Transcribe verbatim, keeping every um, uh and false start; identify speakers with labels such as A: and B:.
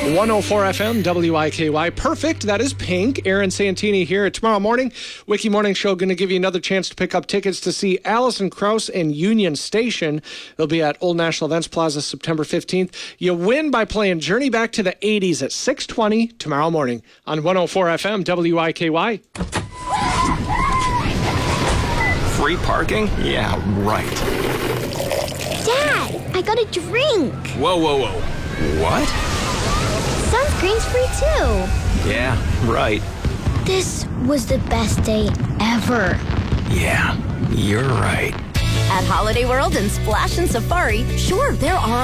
A: one oh four F M, W I K Y. Perfect. That is Pink. Aaron Santini here. Tomorrow morning, Wiki Morning Show going to give you another chance to pick up tickets to see Alison Krauss and Union Station. They'll be at Old National Events Plaza September fifteenth. You win by playing Journey Back to the eighties at six twenty tomorrow morning on one oh four F M, W I K Y.
B: Free parking? Yeah, right.
C: Dad, I got a drink.
B: Whoa, whoa, whoa. What?
C: Sunscreen's free too.
B: Yeah, right.
C: This was the best day ever.
B: Yeah, you're right.
D: At Holiday World and Splash and Safari, sure, there are